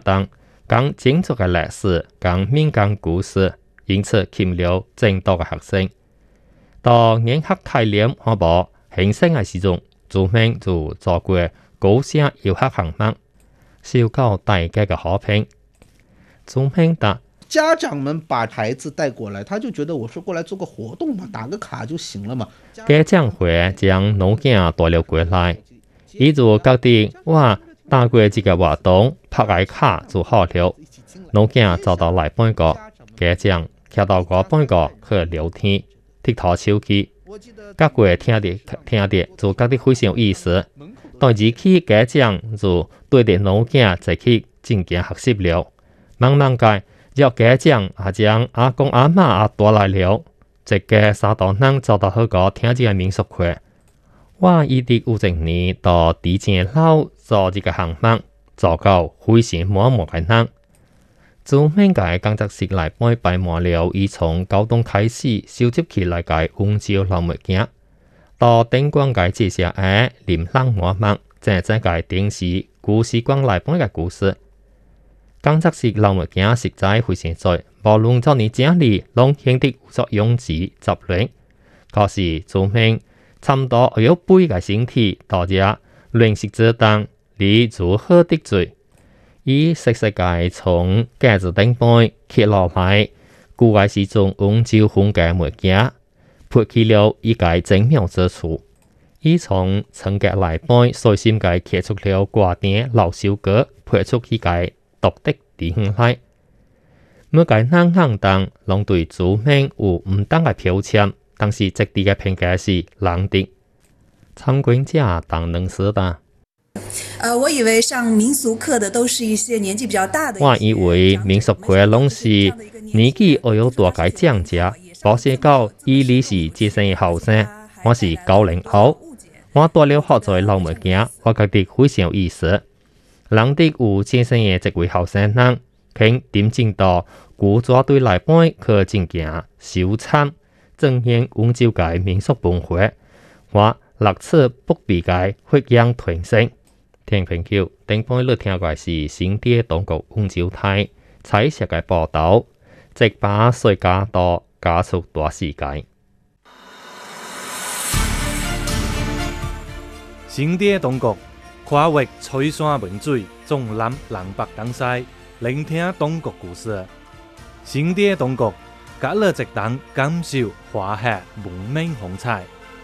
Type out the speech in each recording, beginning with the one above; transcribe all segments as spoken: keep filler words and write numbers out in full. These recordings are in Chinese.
等，讲建筑嘅历史，讲民间故事，因此吸引了真多嘅学生。到研学概念可无兴盛嘅时钟，朱明就做过高声游学项目，受到大家嘅好评。朱明答。 家长们把孩子带过来，他就觉得我是过来做个活动嘛，打个卡就行了嘛。 家长会将老囝带了过来，伊就决定我打过这个活动，拍个卡就好了。老囝走到来半个，家长徛到我半个去聊天，踢头手机。各位听着听着就觉得非常有意思。但日起家长就对着老囝再去正经学习了，慢慢介。要家长也将阿公阿嬷也带来了，一家三大人走到好个听这个民俗课。我一直有一年到地前楼做这个项目，做到非常满满的人。做每个工作室来摆摆满了，伊从高中开始收集起来个温州老物件，到灯光个介绍诶，琳琅满目，正正个电视故事馆来摆个故事。工作室老物件实在非常多，无论做你家里拢显得有作拥挤杂乱。可是做明差不多有八个星期，大家乱食之当，你如何得罪？伊细细个从架子顶背揭落来，古个时钟温州风格物件，拍起了一个精妙之处。伊从层格内背细心个揭出了挂点老小歌，拍出一个。独特地方来，每个人行当拢对朱明有唔同嘅标签，但是直地嘅评价是冷的。参观者当能识的。 呃，我以为上民俗课的都是一些年纪比较大的。 我以为民俗课拢是年纪又有大个长者，保险到伊你是接生后生，我是九零后，我带了好多老物件，我觉得非常有意思。人哋有先生嘅一位后生人，肯點正到古早對內本去正行小參，彰顯溫州嘅民俗文化。我立此不必嘅發揚傳承。聽朋友，頂半你聽過是新店當局溫州台彩色嘅報道，即把水加多加速大世界。 新店當局。跨越吹山文水，纵覽南北東西，聆聽東國故事。新店東國，隔了一檔感受華夏文明風采。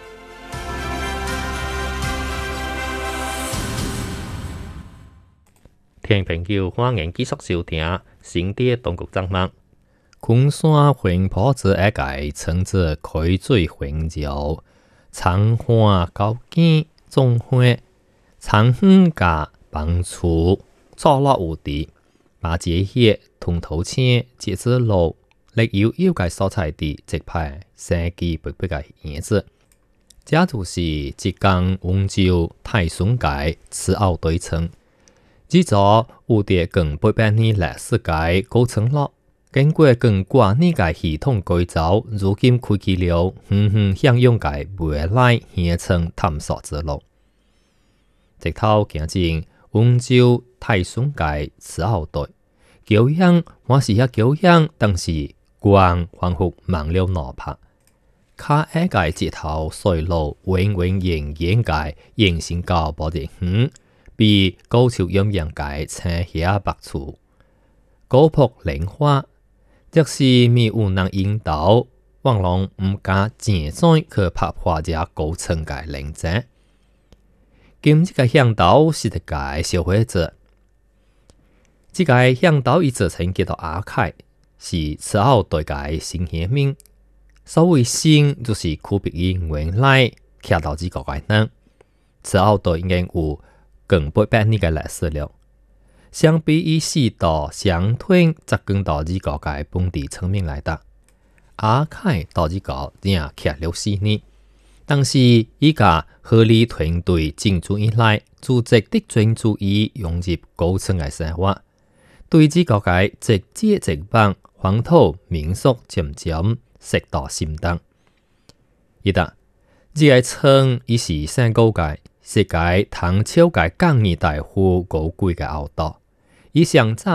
聽朋友歡迎繼續收聽新店東國節目。昆山環坡子一個稱之開水環繞，長花高見種花。長遠嘅幫助，錯落有地，把這些通頭青、節子路，歷有有嘅所在地，即派生機勃勃嘅樣子。這就是浙江溫州太順街慈澳對稱，只座有啲更八百年歷史嘅高層樓，經過更掛呢嘅系統改造，如今開啟了遠遠向陽嘅未來鄉村探索之路。直頭行進溫州太順街慈澳隊，橋樣我是一橋樣，但是光仿佛忘了腦拍。卡一界直頭水路永永遠遠界形成到無地遠，比高潮陰陽界青霞白處，高瀑蓮花，即是未有人引導，望龍唔加前進去拍破這高層界靈者。今這個向導是一個消費者，這個向導伊自稱叫做阿凱，是慈澳對個新縣名。所謂新就是區別於原來徛到這個個人，慈澳對已經有更八百年嘅歷史了。相比於四道相推，則更到這個個本地村民來得。阿凱到這個正徛了四年。但是依家合理團隊進駐以來，組織的專注於融入高層嘅生活，對這個嘅直接直幫黃土民俗漸漸識到心得。一得，這個村伊是山高界，是個唐朝嘅工業大戶高貴嘅後代，以上早